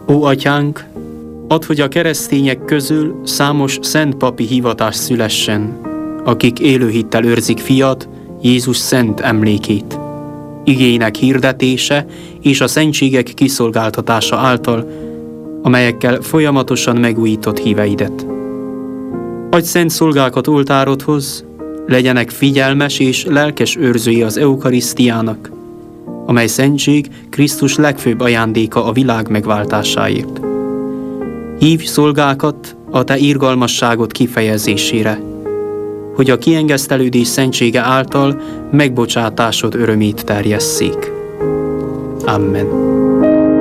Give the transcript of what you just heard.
Ó Atyánk, add, hogy a keresztények közül számos szent papi hivatás szülessen, akik élő hittel őrzik fiad, Jézus szent emlékét, igéinek hirdetése és a szentségek kiszolgáltatása által, amelyekkel folyamatosan megújított híveidet. Adj szent szolgákat oltárodhoz, legyenek figyelmes és lelkes őrzői az eukarisztiának, amely szentség Krisztus legfőbb ajándéka a világ megváltásáért. Hívj szolgákat a te irgalmasságot kifejezésére, hogy a kiengesztelődés szentsége által megbocsátásod örömét terjesszék. Amen.